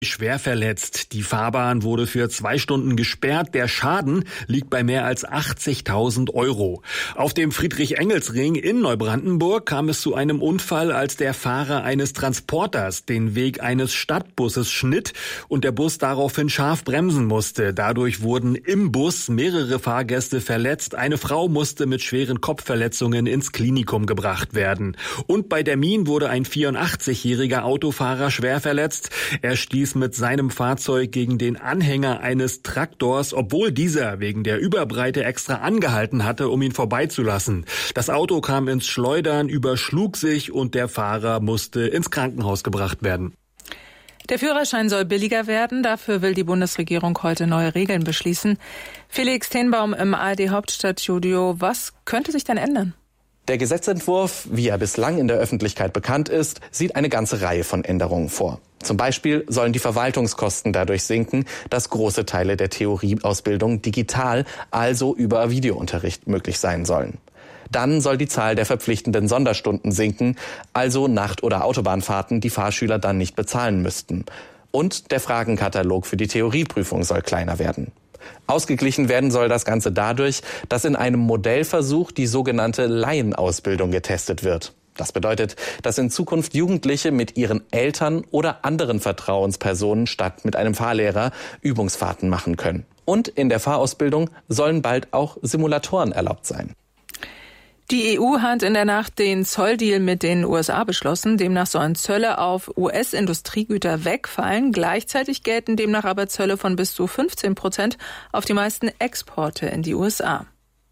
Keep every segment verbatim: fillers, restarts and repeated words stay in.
Schwer verletzt. Die Fahrbahn wurde für zwei Stunden gesperrt. Der Schaden liegt bei mehr als achtzigtausend Euro. Auf dem Friedrich-Engels-Ring in Neubrandenburg kam es zu einem Unfall, als der Fahrer eines Transporters den Weg eines Stadtbusses schnitt und der Bus daraufhin scharf bremsen musste. Dadurch wurden im Bus mehrere Fahrgäste verletzt. Eine Frau musste mit schweren Kopfverletzungen ins Klinikum gebracht werden. Und bei der Mien wurde ein vierundachtzigjähriger Autofahrer schwer verletzt. Er stieß mit seinem Fahrzeug gegen den Anhänger eines Traktors, obwohl dieser wegen der Überbreite extra angehalten hatte, um ihn vorbeizulassen. Das Auto kam ins Schleudern, überschlug sich und der Fahrer musste ins Krankenhaus gebracht werden. Der Führerschein soll billiger werden. Dafür will die Bundesregierung heute neue Regeln beschließen. Felix Tenbaum im A R D-Hauptstadtstudio. Was könnte sich denn ändern? Der Gesetzentwurf, wie er bislang in der Öffentlichkeit bekannt ist, sieht eine ganze Reihe von Änderungen vor. Zum Beispiel sollen die Verwaltungskosten dadurch sinken, dass große Teile der Theorieausbildung digital, also über Videounterricht, möglich sein sollen. Dann soll die Zahl der verpflichtenden Sonderstunden sinken, also Nacht- oder Autobahnfahrten, die Fahrschüler dann nicht bezahlen müssten. Und der Fragenkatalog für die Theorieprüfung soll kleiner werden. Ausgeglichen werden soll das Ganze dadurch, dass in einem Modellversuch die sogenannte Laienausbildung getestet wird. Das bedeutet, dass in Zukunft Jugendliche mit ihren Eltern oder anderen Vertrauenspersonen statt mit einem Fahrlehrer Übungsfahrten machen können. Und in der Fahrausbildung sollen bald auch Simulatoren erlaubt sein. Die E U hat in der Nacht den Zolldeal mit den U S A beschlossen. Demnach sollen Zölle auf U S-Industriegüter wegfallen. Gleichzeitig gelten demnach aber Zölle von bis zu fünfzehn Prozent auf die meisten Exporte in die U S A.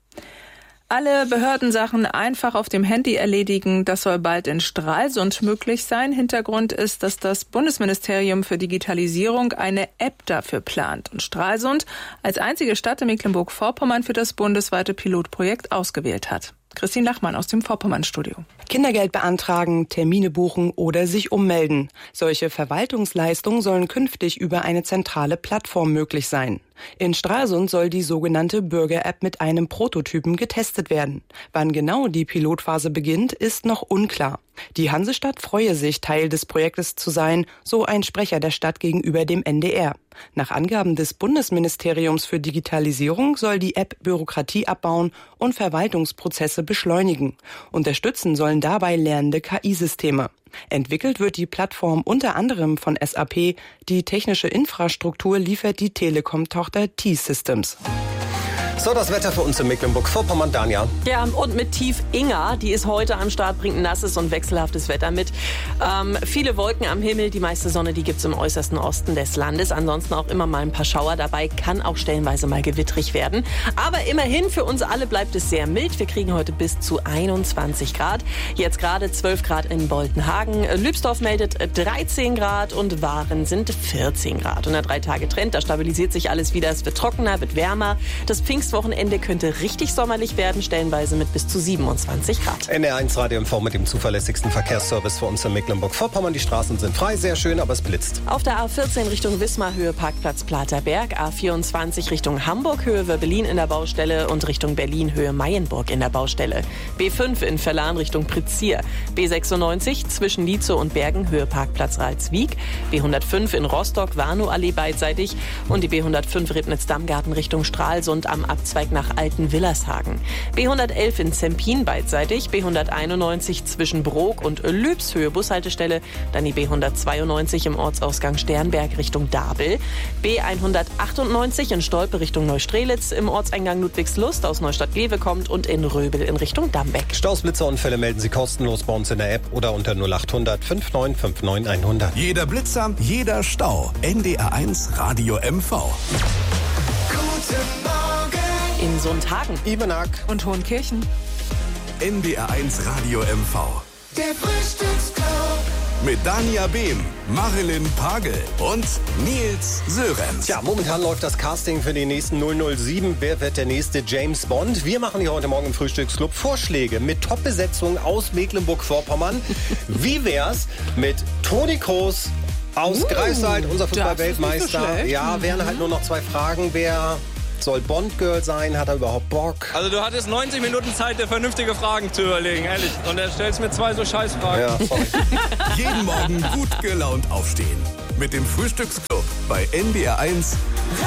Alle Behördensachen einfach auf dem Handy erledigen, das soll bald in Stralsund möglich sein. Hintergrund ist, dass das Bundesministerium für Digitalisierung eine App dafür plant und Stralsund als einzige Stadt in Mecklenburg-Vorpommern für das bundesweite Pilotprojekt ausgewählt hat. Christine Lachmann aus dem Vorpommern-Studio. Kindergeld beantragen, Termine buchen oder sich ummelden. Solche Verwaltungsleistungen sollen künftig über eine zentrale Plattform möglich sein. In Stralsund soll die sogenannte Bürger-App mit einem Prototypen getestet werden. Wann genau die Pilotphase beginnt, ist noch unklar. Die Hansestadt freue sich, Teil des Projektes zu sein, so ein Sprecher der Stadt gegenüber dem N D R. Nach Angaben des Bundesministeriums für Digitalisierung soll die App Bürokratie abbauen und Verwaltungsprozesse beschleunigen. Unterstützen sollen dabei lernende K I-Systeme. Entwickelt wird die Plattform unter anderem von S A P. Die technische Infrastruktur liefert die Telekom-Tochter T-Systems. So, das Wetter für uns in Mecklenburg-Vorpommern, Danja. Ja, und mit Tief Inga, die ist heute am Start, bringt nasses und wechselhaftes Wetter mit. Ähm, viele Wolken am Himmel, die meiste Sonne, die gibt's im äußersten Osten des Landes. Ansonsten auch immer mal ein paar Schauer dabei, kann auch stellenweise mal gewittrig werden. Aber immerhin, für uns alle bleibt es sehr mild. Wir kriegen heute bis zu einundzwanzig Grad. Jetzt gerade zwölf Grad in Boltenhagen. Lübsdorf meldet dreizehn Grad und Waren sind vierzehn Grad. Und der Drei-Tage-Trend, da stabilisiert sich alles wieder. Es wird trockener, wird wärmer. Das Pfingst Wochenende könnte richtig sommerlich werden, stellenweise mit bis zu siebenundzwanzig Grad. N R eins Radio M V mit dem zuverlässigsten Verkehrsservice für uns in Mecklenburg-Vorpommern. Die Straßen sind frei, sehr schön, aber es blitzt. Auf der A vierzehn Richtung Wismar, Höhe Parkplatz Platerberg, A vierundzwanzig Richtung Hamburg, Höhe Berlin in der Baustelle und Richtung Berlin, Höhe Mayenburg in der Baustelle. B fünf in Verlan Richtung Prizier, B sechsundneunzig zwischen Lietzow und Bergen, Höhe Parkplatz Ralswiek, B hundertfünf in Rostock, Warnow-Allee beidseitig und die B hundertfünf Ribnitz-Dammgarten Richtung Stralsund am Abzweig nach Alten-Willershagen. B hundertelf in Zempin beidseitig, B hunderteinundneunzig zwischen Brok und Lübs, Höhe Bushaltestelle, dann die B hundertzweiundneunzig im Ortsausgang Sternberg Richtung Dabel, B hundertachtundneunzig in Stolpe Richtung Neustrelitz, im Ortseingang Ludwigslust aus Neustadt-Glewe kommt und in Röbel in Richtung Dambeck. Staus, Blitzerunfälle melden Sie kostenlos bei uns in der App oder unter null achthundert fünfundneunzig neunundfünfzig hundert. Jeder Blitzer, jeder Stau. N D R eins Radio M V. Guten Morgen. In Sundhagen, Ibenack und Hohenkirchen. N D R eins Radio M V. Der Frühstücksclub. Mit Dania Behm, Marilyn Pagel und Nils Sörenz. Tja, momentan läuft das Casting für den nächsten null null sieben. Wer wird der nächste James Bond? Wir machen hier heute Morgen im Frühstücksclub Vorschläge mit Top-Besetzung aus Mecklenburg-Vorpommern. Wie wär's mit Toni Kroos aus uh, Greifswald, unser Fußball-Weltmeister? So ja, wären halt nur noch zwei Fragen. Wer soll Bond-Girl sein? Hat er überhaupt Bock? Also du hattest neunzig Minuten Zeit, dir vernünftige Fragen zu überlegen, ehrlich. Und er stellst mir zwei so Scheißfragen. Ja, sorry. Jeden Morgen gut gelaunt aufstehen. mit dem Frühstücksclub bei N D R eins.